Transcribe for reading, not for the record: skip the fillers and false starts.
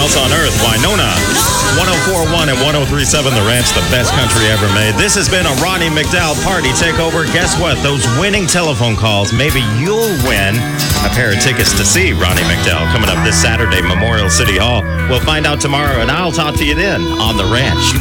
else on earth. Winona, 104.1 and 103.7 The Ranch, the best country ever made. This has been a Ronnie McDowell Party Takeover. Guess what? Those winning telephone calls, maybe you'll win a pair of tickets to see Ronnie McDowell coming up this Saturday, Memorial City Hall. We'll find out tomorrow, and I'll talk to you then on The Ranch.